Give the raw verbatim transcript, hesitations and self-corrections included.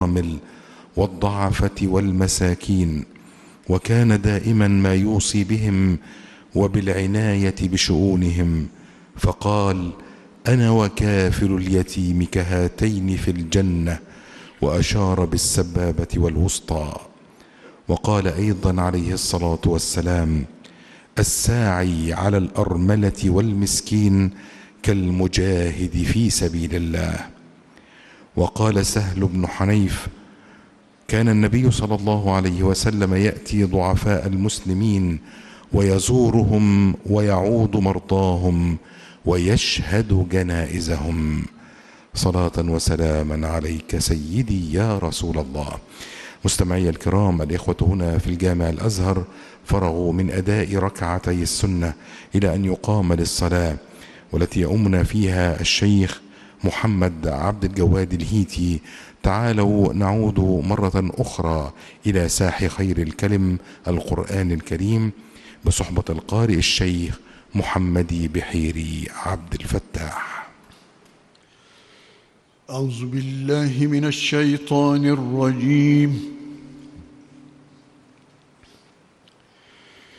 والأرامل والضعفة والمساكين، وكان دائما ما يوصي بهم وبالعناية بشؤونهم، فقال: أنا وكافل اليتيم كهاتين في الجنة، وأشار بالسبابة والوسطى. وقال أيضا عليه الصلاة والسلام: الساعي على الأرملة والمسكين كالمجاهد في سبيل الله. وقال سهل بن حنيف: كان النبي صلى الله عليه وسلم يأتي ضعفاء المسلمين ويزورهم ويعود مرضاهم ويشهد جنائزهم. صلاة وسلاما عليك سيدي يا رسول الله. مستمعي الكرام، الإخوة هنا في الجامع الأزهر فرغوا من أداء ركعتي السنة إلى أن يقام للصلاة، والتي يؤمنا فيها الشيخ محمد عبد الجواد الهيتي. تعالوا نعود مرة أخرى إلى ساح خير الكلم القرآن الكريم بصحبة القارئ الشيخ محمد بحيري عبد الفتاح. أعوذ بالله من الشيطان الرجيم.